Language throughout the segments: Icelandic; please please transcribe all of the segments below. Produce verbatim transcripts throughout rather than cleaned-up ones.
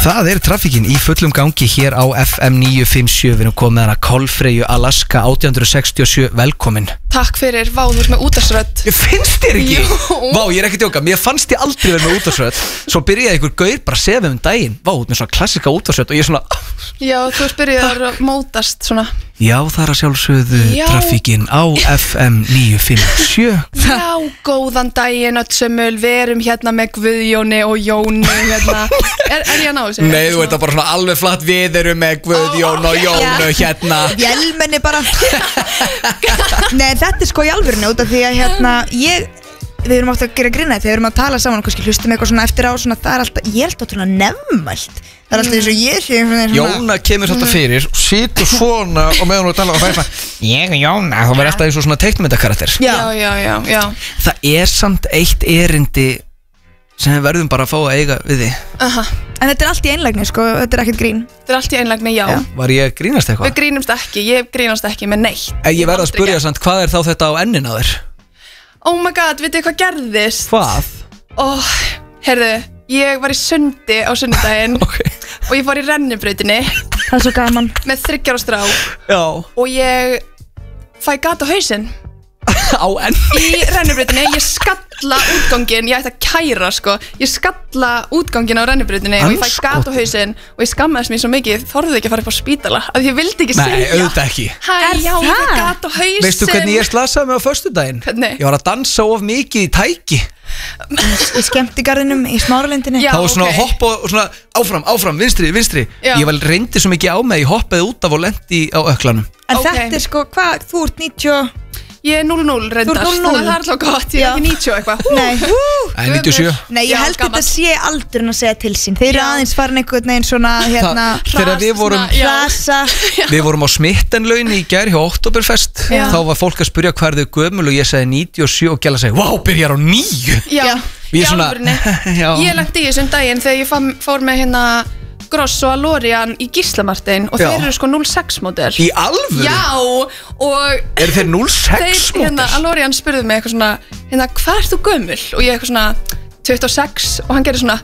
Það er traffíkin í fullum gangi hér á F M níu fimm sjö. Við erum komið hana Kolfreyju Alaska átján hundruð sextíu og sjö, velkomin. Takk fyrir, vá, þú ert með útvarpsrödd. Ég finnst þér ekki? Jú. Vá, ég er ekki að djóka, mér fannst ég aldrei verið með útvarpsrödd. Svo byrjaði einhver gaur bara að segja við um daginn. Vá, þú ert með svona klassika útvarpsrödd og ég er svona Já, þú ert byrjað að mótast svona. Já, það er að sjálfsögðu Já. traffíkin á F M níu fimm sjö. Já, góðan daginn öll sömul, við erum hérna með Guðjóni og Jóni hérna. Er, er ég að ná þessu? Nei, þú ert bara svona alveg flatt, við erum með Guðjón og Jónu hérna. Vélmenni bara. Nei, þetta er sko í alvörinu út af því að hérna ég við erum átt að gera grína þegar við erum að tala saman og kannski hlustum eitthvað svona eftir á svona, það er alltaf, ég er alltaf ótrúlega nefnmælt. Það er alltaf eins og ég sé svona, Jóna kemur svolítið fyrir og situr svona og meðan hún er að tala og það er svona ég og Jóna, þú verður alltaf eins og svona teiknumyndakarakter. Já, já, já, já. Það er samt eitt erindi sem við verðum bara að fá að eiga við því. Aha. En þetta er allt í einlægni sko, þetta er ekkert grín. Þetta er allt í einlægni, já. Já. Var ég að grínast eitthvað? Við grínumst ekki, ég grínast ekki með neitt. En ég verð að spyrja samt, hvað er þá þetta á ennin á þér? Oh my god, veitu hvað gerðist? Hvað? Ó, heyrðu, ég var í sundi á sunnudaginn Ok. og ég fór í rennibrautinni Það er svo gaman. með þriggjar og strá Já. og ég fæ gat á hausinn Á ennin? í rennibrautinni, ég skalla útganginn, ég ætti að kæra sko, ég skalla útganginn á rennibrautinni og ég fæ gat á hausinn og ég skammaðist mér svo mikið, þorði ekki að fara upp á spítala af því ég vildi ekki Nei, segja. auðvitað ekki. Hæ, já, ég fæ það? gat á hausinn. Veistu hvernig ég slasaði mig á föstudaginn? Hvernig? Ég var að dansa of mikið í tæki. Í skemmtigarðinum í Smáralindinni. Já. Það var svona ok. að hoppa og svona áfram, áfram, vinstri, vinstri. Já. Ég var reyndi svo mikið á mig, ég hoppaði út af og lendi á öklanum. En Ok. þetta er sko, hvað, þú ert níutíu Ég er núll núll reyndar, Þú ert núll núll? þannig að það er alltaf gott, ég er Já. ekki níutíu og eitthvað. Nei, Það er níutíu og sjö. Nei, ég Já, held gamall. þetta sé aldurinn að segja til sín. Þeir eru Já. aðeins farin einhvern veginn svona hérna Þegar við vorum, Hras, Já. Hrasa. við vorum á Smittenlauni í gær hjá Oktoberfest. Já. Þá var fólk að spyrja hvað er þau gömul og ég sagði níutíu og sjö og gæla sagði, vá, byrjar á níu. Já, Já. Ég í er svona- alvörunni. Já. Ég lendi í þessum daginn þegar ég fam- fór með hérna Gross og Alorian í Gíslamartin og Já. þeir eru sko núll sex módel. Í alvöru? Já, og Eru þeir núll sex þeir, hérna, módel? Alorian spurði mig eitthvað svona, hérna, hvað ert þú gömul? Og ég eitthvað svona, tuttugu og sex og hann gerði svona,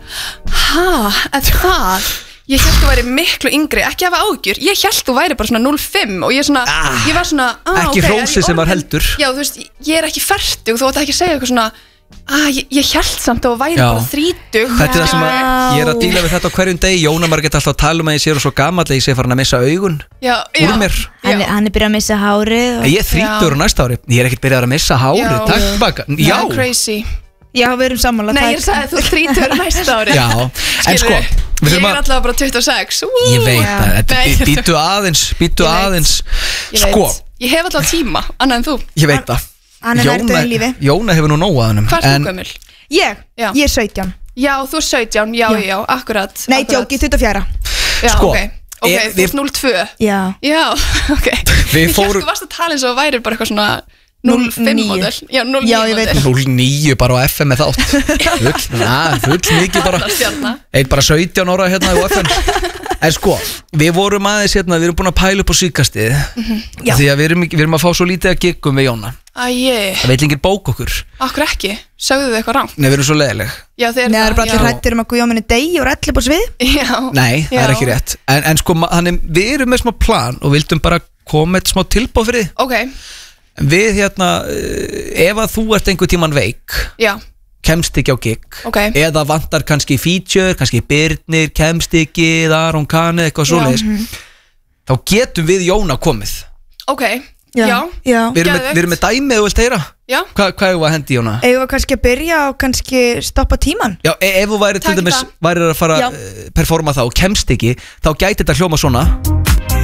ha, en það? Ég held þú væri miklu yngri, ekki hafa ágjur, ég held þú væri bara svona núll fimm og ég svona, Ah, ég var svona, ah, ekki ok, er hrósið ég sem var orðin- heldur. Já, þú veist, ég er ekki fertug, þú átt ekki að segja eitthvað svona, ah, ég, ég held samt að þú væri Já. bara þrítug. Þetta er það sem að ég er að díla við þetta á hverjum degi. Jóna Margrét alltaf að tala um að ég sé svo gamall að ég sé farin að missa augun Já, úr já, mér. Hann, já. hann er byrjað að missa hárið og... Ég er þrítugur á næsta ári. Ég er ekkert byrjað að missa hárið. Já. Takk tilbaka. Það Já. er crazy. Já, við erum sammála. Nei, það ég er- sagði þú þrítugur næsta ári. Já. En sko, Skilurðu? við Ég þurfum er að allavega bara tuttugu og sex. Ú, Ég veit að þetta Nei, bí- Býtu aðeins Býtu Ég veit. aðeins Ég veit. Sko, Ég hef alltaf tíma, annað en þú. ég veit það Hann er nærður í lífi. Jóna hefur nú nóg að hannum Hvað er þú gömul? Ég, Já. ég er sautján. Já, þú er sautján, já, já, já, akkurat. Nei, akkurat. djóki, tuttugu og fjögur. Já, Sko, ok, ok, ef þú við- ert núll tvö. Já. Já, ok. Við Ég fórum- hélt þú varst að tala eins og þú værir bara eitthvað svona núll fimm níu. model. Já, núll níu Já, ég veit model. núll níu bara á F M með þátt Full, na, full mikið bara Stjarna. Eitt bara sautján ára hérna á F M En sko, við vorum aðeins hérna Við erum búin að pæla upp á síkastið Já. Því að við erum, ekki- við erum að fá svo lítið að giggum við Jóna Æi, Það veit lengir bók okkur akkur ekki? Sögðu þið eitthvað rangt? Nei, við erum svo leiðileg Já, þeir Nei, það eru bara allir já. hrættir um að Guðjón minni degi og relli på svið. Já. Nei, það er Já. ekki rétt En, en sko, ma- þannig, við erum með smá plan Og vildum bara koma með smá tilbúð fyrir þið Ok, En við hérna eh, Ef að þú ert einhver tíman veik já, Kemst ekki á gig Ok. Eða vantar kannski feature Kannski Birnir, kemst ekki Eða Aron Kane, eitthvað svoleiðis Þá getum við Jóna komið ok, já, já, Já. Við erum, með, Geðveikt. við erum með dæmi ef þú vilt heyra já. Hva, Hvað er að hendi Jóna? Eigum við kannski að byrja og kannski stoppa tíman? Já, e ef þú væri til Takk dæmis það. Væri að fara Já. að performa það og kemst ekki Þá gæti þetta hljóma svona